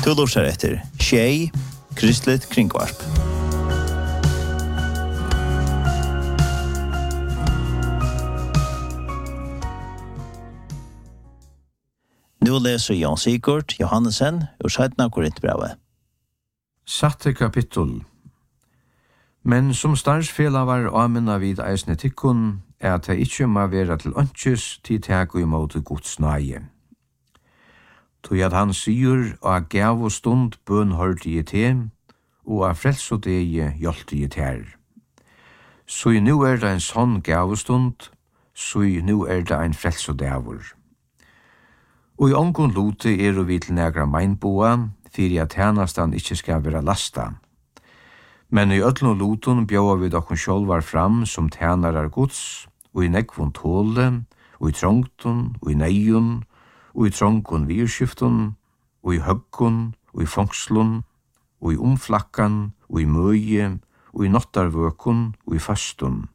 Du lurer etter Tjej, Kristligt Kringvarp. Nu läser Jan Sigurd Johannesen ur 17 Korintbrevet. Satte kapittel. Men som starfsfelavar amena vid eisne tikkun, at det ikkje må vera til ønskjes til teg og imot Guds nage. Tog at han sier, og gav og stund bøn hørte i te, og av frels og dege hjelte i ter. Så nu det en sånn gav og stund, så nu det en frels og devor. Og i ongon lote vi til negra meinboa, fyrir at tjenastan ikkje skal vera lasta. Men i öllun loton bjóa vi dokkun sjálvar fram som tjenarar Guds, og i nekvun tåle, og i trångtun, og i neiun, og i trångkun virskiftun, og i høggun, og i fongslun, og i omflakkan, og i møye, og i nottarvøkun, og i fastun.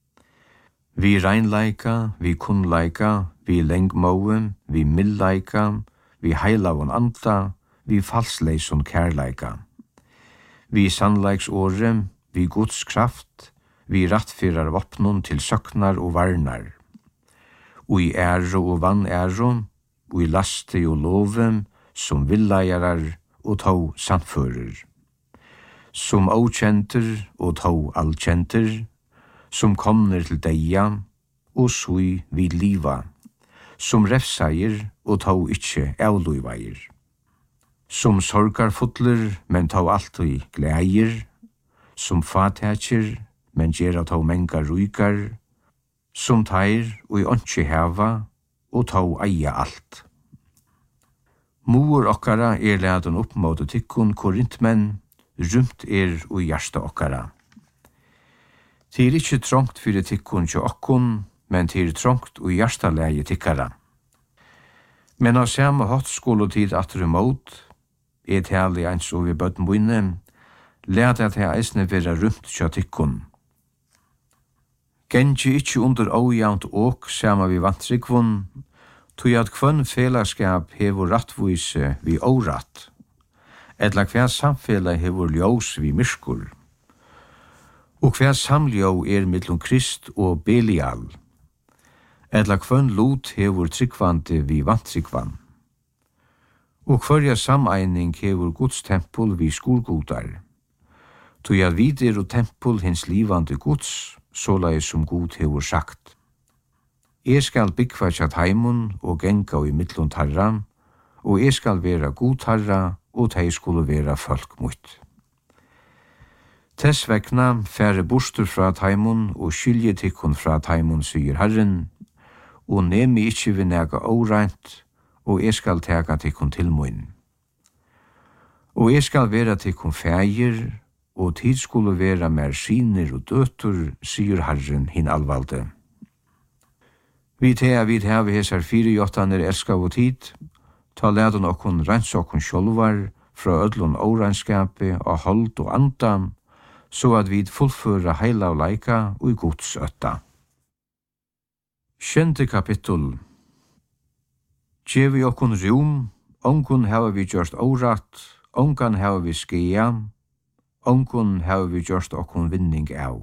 Vi reinleika, vi kunnleika, vi lengmåe, vi mildleika, vi heilavun anda, vi falsleisun kærleika. Vi sannleiksåre, vi Guds kraft, vi rattfyrar vopnun til søknar og varnar. Og i æro og vanæro, og i laste og love, som villajarar og tå sannfører. Som åkjenter og tå allkjenter, som kommer til deia, og sui vid liva, som refseier og tå ikkje avluiveier. Som sorgar fotler, men tå alltid gleier, som fatekjer, men gjerra tå menga ruikar, som teir og i åndsje heva, og tå eia alt. Moer okkara leden opp mot tikkun korintmenn, rumt og hjärsta okkara. Det ikkje trångt fyrir tikkun til okkun, men det trångt og hjärsta leie tikkara. Men av samme hatt skoletid atter imot, tali eins og vi bøtten boinne, led at jeg eisne vera rumt tja tikkun. Gengi ikkje under ójaunt åk sama vi vantrikvun, tog at kvønn felaskap hevur rattvise vi óratt, etla hver samfela hevur ljós vi myrskur, og hver samljó millum Krist og Belial, etla kvønn lot hevur tryggvandi vi vantrikvan, og hverja sameining hevur Guds tempel vi skurgodar, tog at vid og tempel hins livande Guds, såleis som Gud hevur sagt. Skal byggva tjat heimun og genga i mittlun tarra, og skal vera god tarra, og tei skulle vera folk mutt. Tess vegna fære bostur fra heimun og skilje tikkun fra heimun, sier Herren, og nemi ikkje vi nega óreint, og skal tega tikkun til mun. Og skal vera tikkun fægir, og tid skulle vera mer sinir og døtur, sier Herren hin alvalde. Vi hevi hesar 4 elskav og tid, ta ledun okkun rens okkun sjolvar, fra ödlun óregnskapi og hold og anda, så at vi fullføra heila og leika og i Guds ötta. 7. kapittel. Gjevi okkun rum, ongun hava vi gjørst óratt, ongan hava vi skia, ongun hava vi gjørst okkun vinning av.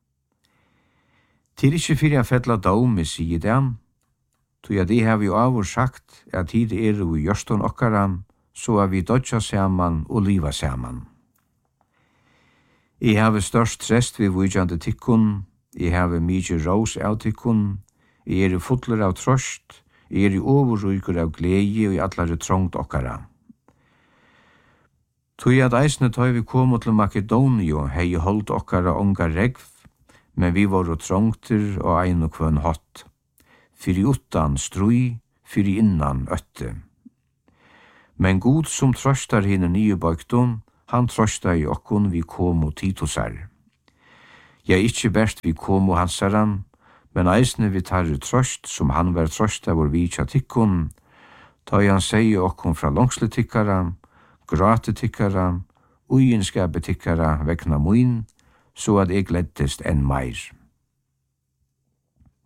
Til ikkje fyrir jeg fettla døme, sier dem, tog at de har vi av og sagt at tid vi gjørston okkara, så vi dodja saman og liva saman. Jeg har størst trest vi vujjande tikkun, jeg har mykje ros av tikkun, jeg fotler av trost, jeg i overruikur av glede og i allare trångt okkara. Tog at eisne tøy vi kom til Makedonio, hei holdt okkara onga regv, men vi var trångter og ein og kvønn hatt. Fyri utan strui, fyri innan ötte. Men Gud som trøstar henne nye bøgtum, han trøstar i okkun vi komo Titusar. Ja, ikkje berst vi komo hansaran, men eisne vi tar trøst som han var trøst av vår vitja tikkun, ta han seg okkun fra langsle tikkara, grate tikkara, uienskape tikkara vekna muin, så at jeg gleddest enn meir.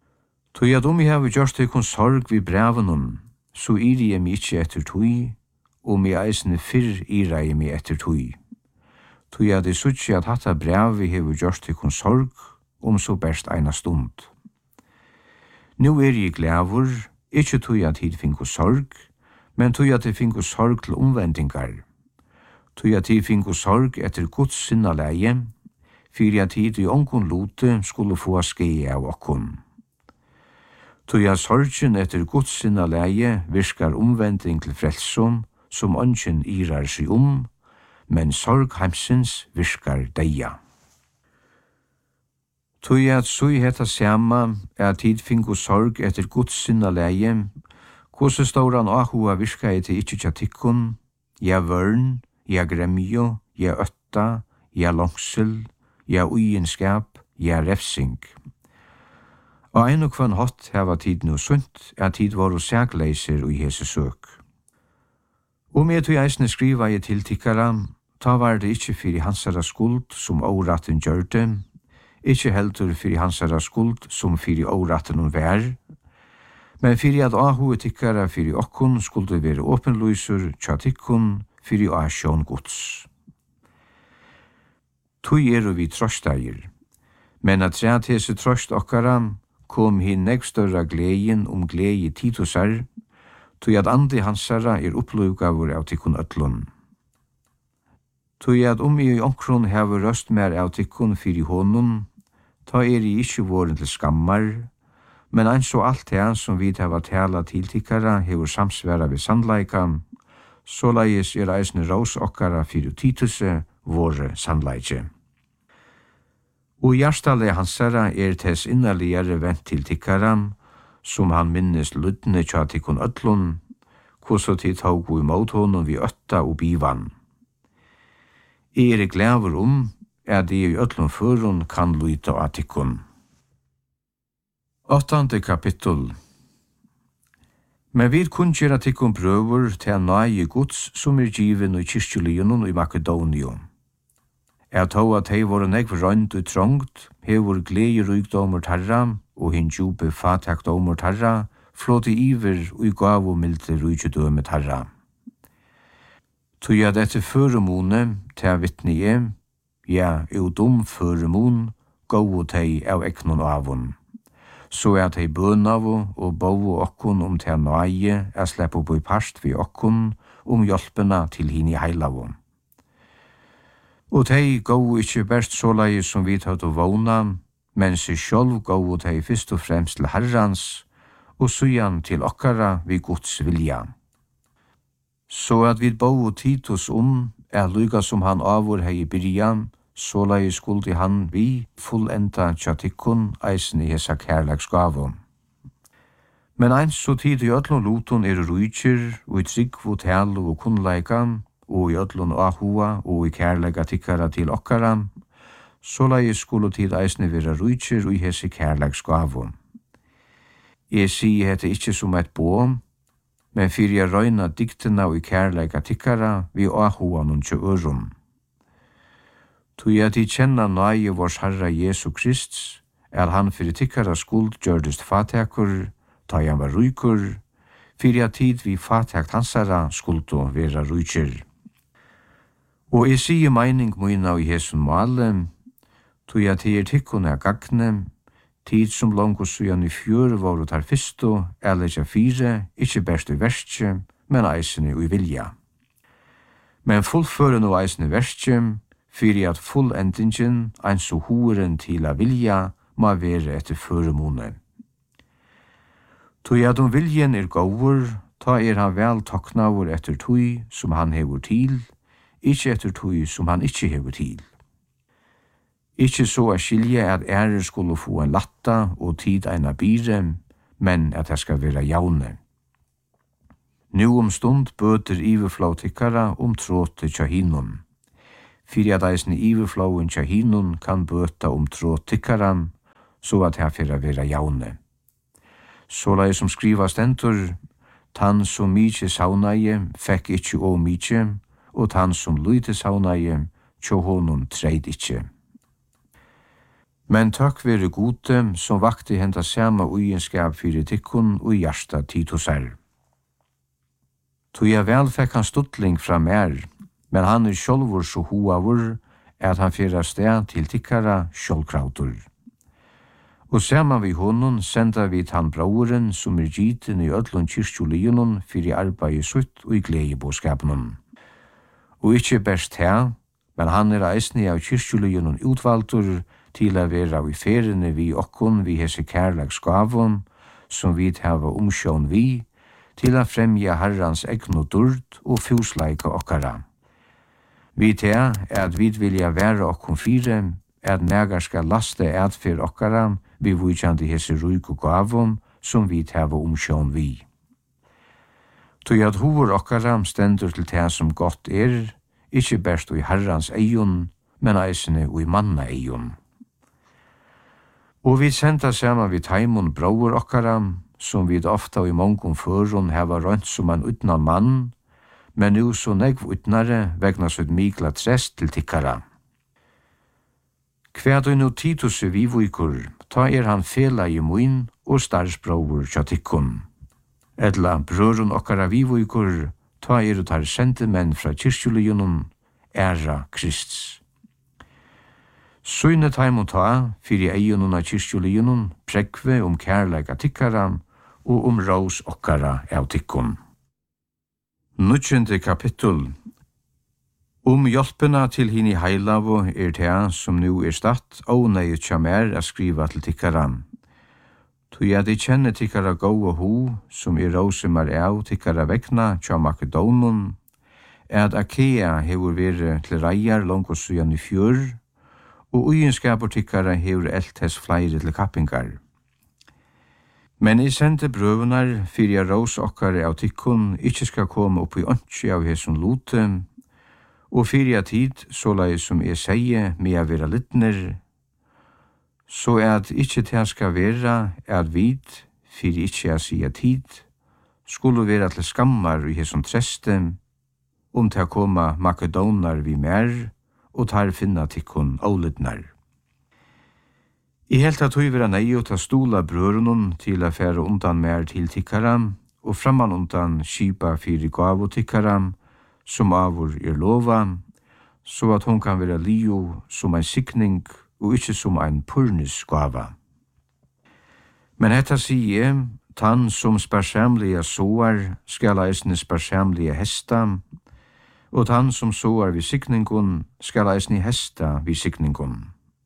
Tog at jeg har gjørst tikkun sorg vi brevenun, så jeg mi ikkje etter tog, I eisne fyrr irai mi etter tui. Tui at I sutsi at hatta brevi hefur gjort tikkun sorg, så best eina stund. Nu I glævur, ikkje tui at hit finko sorg, men tui at I finko sorg til omvendingar. Tui at hit finko sorg etter Guds sinna leie, fyri at hit I onkun lute skulle få skeie av okkun. Tui at sorgen etter Guds sinna leie virkar omvending til frelsom, som ongen irar seg men sorg heimsins virkar deia. Tui at sui hetta sama at hit finko sorg etter Guds sinna leie, kose stauran ahua virka til ikkje tja tikkun, ja vørn, ja gremjo, ja øtta, ja langsel, ja uienskap, ja refsing. Og ein og kvann hatt heva tid no sunt, at tid var og sægleiser og hese søk. Med tui eisne skriva I til tikkara, ta var det ikkje fyri hansara skuld som åratten gjørte, ikkje heldur fyri hansara skuld som fyri åratten hun vær, men fyri at ahu tikkara fyri okkun skulde vere åpenløysur tja tikkun fyri asjon gods. Tui vi trøstair, men at treat hese trøst okkara kom hin negstørra gleien glei Titusar, tui at andi hansara opplugavur av tikkun öllun. Tui at I onkron hever røst mer av tikkun fyri honum, ta I ikkje våren til skammar, men så alt det som vi hava tala til tikkara hever samsværa ved sannleika, såleis eisne rås okkara fyri Tituse våre sannleike. Og hjertale hansara tess innaligere vent til tikkara, som han minnes ludne tja tikkun öllun, hvordan tid tog imot honom vi øtta og bivan. Glæver at de I öllun førun kan luita av tikkun. 8. kapittel. Men vi kunnkjera tikkun prøver til nøye gods som given I kyrkjeligen I Makedonio. Tog at hei var negv rønt og trångt, hevur glei rykdomur tarra, og hin djupe fatakdomur tarra, flåti iver og gav milde rykdøme tarra. Tui at etter føremone, ta vittnie, ja, føremun, gav tei av eknon avun. Så at hei bønavu og bau okkun ta nøye, sleppu på I parst vi okkun, hjelpena til hini heilavun. Og tei gav ikkje best såleis som vi tatt å vågna, men seg sjálv gav tei fyrst og fremst til Herrans, og sujan til okkara vi Guds vilja. Så at vi bau Titus lyga som han avur hei byrjan, såleis skuldi han vi fullenda tja tikkun eisen I hesa kærleksgavum. Men så tid I öllun lutun rujkir, og I tryggvu tælu og kunnleikan, og I öllun ahua og I kærlega tikkara til okkara, såleis skulle tid eisne vera rujkir og I hese kærleksgavum. Sier hette ikkje som et bå, men fyrir røyna diktena og I kærlega tikkara vi ahua nun tje ørum. Tui at I kjenna nøye vårs Herra Jesu Krist, han fyrir tikkara skuld gjørdest fatekur, ta han var rujkur, fyrir at tid vi fatekt hansara skuldu vera rujkir. Og sier meining muina I hesun male, tui at tikkun gagne, tid som langt sujan I fjør var tar fyrstu, leggja fire, ikkje best I verskje, men eisene I vilja. Men fullføren og eisene verskje, fyrir at fullendingen, så horen til a vilja, må være etter føremone. Tui at viljen gaur, ta han vel taknavur etter tui som han hever til, ikkje etter tui som han ikkje hever til. Ikkje så skilje at skulle få en latta og tid eina bire, men at det skal være jaune. Nu stund bøter iverflå tikkara tråte tja hinun. Fyrir at eisne iverflåen tja hinun kan bøta tråte tikkaran, så at her fyrir vera jaune. Såleis som skriva stendur, tann som mykje saunaie, fekk ikkje å mykje, og tann som lyte saunaie, tjo honum treid ikkje. Men takk vere gode som vakti henta sama uienskap fyrir tikkun og hjarta Titusar. Tog jeg vel fikk han stuttling fra mer, men han sjálvur så hoavur at han fyrer sted til tikkara sjálvkrautur. Og saman vi honom senda vi han brauren som giten i öllun kyrkjulionon fyrir arbeid sutt og i gledeboskapen. Og ikkje best her, men han eisne av kyrkjulionon utvaltur til a vera i ferene vi okkon vi hese kærleikskavon, som vi hava omsjån vi, til a fremja Herrans egnu durd og fusleika okkara. Vi til at vi vilja være okkon fire, at negar skal laste for okkara, vi vujkjandi hese ruik og gavon, som vi hava omsjån vi. Tog at hovor okkara stendur til det som godt ikkje berst i Herrans eion, men eisene i manna eion. Og vi senda saman vid taimon brauer okkara, som vi ofta i mongon førun heva rønt som en utnan mann, men nu så negv utnare vegna sitt mikla trest til tikkara. Kvæd og nu Titus vi vuikur, ta han fela i muin og starsbrauer tja tikkun. Edla brørun okkara vi vuikur, ta tar sende menn fra kyrkjulionon, æra Krists. Søyne taimon ta, fyrir eionon av kyrkjulionon, prekve kærleika tikkaram, og rås okkara av tikkun. 9. kapittel. Hjelpena til hini heilavo det som nu statt, og nøy tja mer a skriva til tikkaram. Tui at kjenne tikkara gåa ho, som råsemar av tikkara vekna tja Makedonon, at Akea hevur vere til reiar langt sujan i fjør, og ugenskapur tikkara hevur eltes fleire til kappingar. Men I sendte brøvunar fyrir rås okkar av tikkun ikkje skal komme opp i ønskje av hesson lote, og fyrir tid, sålai som seie, med a vera littner, så at ikkje det skal vera at vid, fyrir ikkje a sia tid, skulle vera til skammar i hesson treste, til koma makedonar vi mer, og tar finna tikkun ólidnar. I helt at høy vera nei å ta stola brørunon til a færa undan mer til tikkaram, og framman undan skipa fyrir gav og tikkaram, som avur lova, så at hon kan vera lio som ein sikning og ikkje som ein purnis gava. Men hetta sier, tann som sparsamlige soar skal eisne sparsamlige hesta, og tann som soar vid sikningun skal eisne hesta vid sikningun.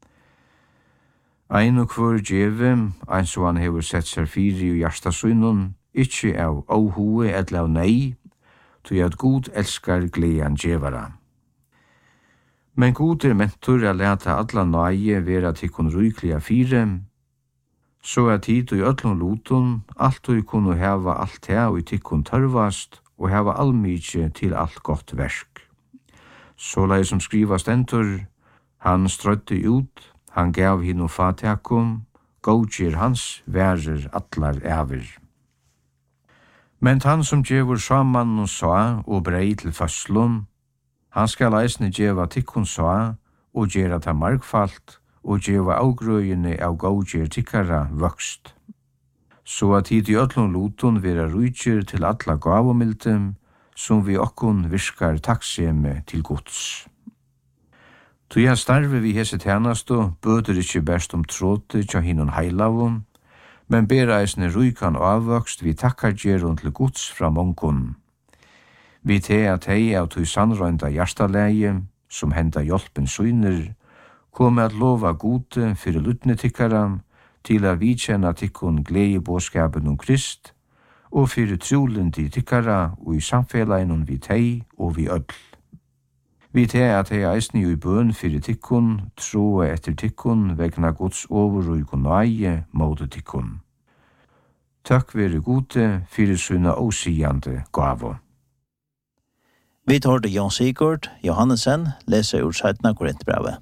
Ein og hver djeve, ein så han hever sett seg fyri i hjertasynun, ikkje av åhue eller av nei, tog at God elskar glean djevara. Men God mentor a leta alla nøye vera tikkun rykliga fyre, så at tid og i öllun lutun, alt og kunne heva alt her og i tikkun tørvast, og heva allmykje til alt godt versk. Så lei som skrivast entur, han strødde ut, han gav hinn fatakum, godgir hans værer atlar æver. Men han som djevur saman og sa og brei til føslun, han skal eisne djeva tikkun sa og gjera ta markfalt og djeva avgrøyene av godgir tikkara vøkst. Så at hit i öllun lutun vera rujtjer til alla gavomildum, som vi okkun virkar takkseme til Guds. Tui han starve vi hese tjenasto, bøder ikkje best tråte tja hinnon heilavun, men ber eisne rujkan avvokst vi takkargjerun til Guds fra mongun. Vi te at hei av tui sannrøynda hjertaleie, som henda hjelpen syner, kom at lova gode fyrir lutne tikkaram, til a vidkjenna tikkun gledebåskapen Krist, og fyrir trolindi tikkara og i samfellainun vi tei og vi öll. Vi te at hei eisni i bøn fyrir tikkun, troe etter tikkun, vegna Guds overrug og nøye måte tikkun. Takk vere gode fyrir sunna åsigande gavo. Vi tar det Jan Sigurd Johannesen, leser ur 17. Korintbrevet.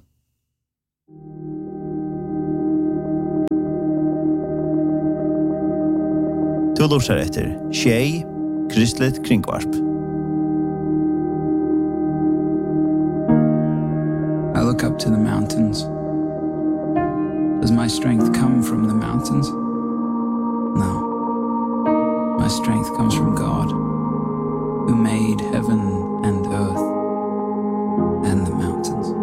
Du lortar etter Tjei, Kristlet Kringvarp. I look up to the mountains. Does my strength come from the mountains? No. My strength comes from God, who made heaven and earth and the mountains.